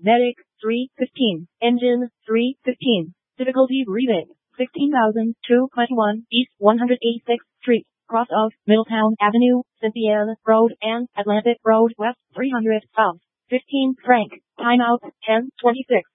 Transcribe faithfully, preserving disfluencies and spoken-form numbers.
Medic, three fifteen. Engine, three fifteen. Difficulty reading, sixteen thousand two hundred twenty-one East one hundred eighty-sixth Street, cross of Middletown Avenue, Cynthiana Road, and Atlantic Road West three hundred South. fifteen Frank. Timeout, ten twenty-six.